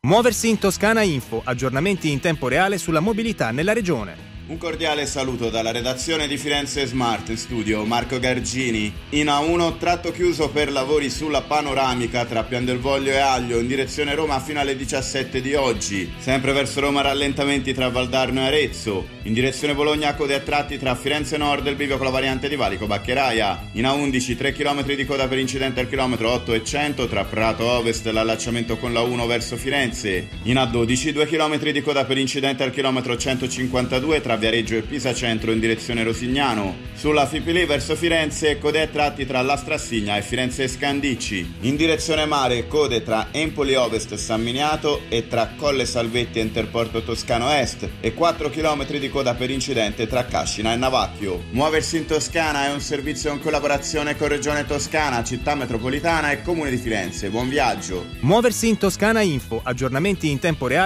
Muoversi in Toscana Info, aggiornamenti in tempo reale sulla mobilità nella regione. Un cordiale saluto dalla redazione di Firenze Smart, in studio Marco Gargini. In A1 tratto chiuso per lavori sulla panoramica tra Piandelvoglio e Aglio in direzione Roma fino alle 17 di oggi. Sempre verso Roma rallentamenti tra Valdarno e Arezzo. In direzione Bologna code a tratti tra Firenze Nord e il bivio con la variante di Valico Baccheraia. In A11 3 km di coda per incidente al chilometro 8 e 100 tra Prato Ovest e l'allacciamento con la 1 verso Firenze. In A12 2 km di coda per incidente al chilometro 152 tra Viareggio e Pisa Centro in direzione Rosignano. Sulla Fipili verso Firenze code a tratti tra La Strassigna e Firenze Scandicci. In direzione mare code tra Empoli Ovest e San Miniato e tra Colle Salvetti e Interporto Toscano Est e 4 km di coda per incidente tra Cascina e Navacchio. Muoversi in Toscana è un servizio in collaborazione con Regione Toscana, Città Metropolitana e Comune di Firenze. Buon viaggio! Muoversi in Toscana Info, aggiornamenti in tempo reale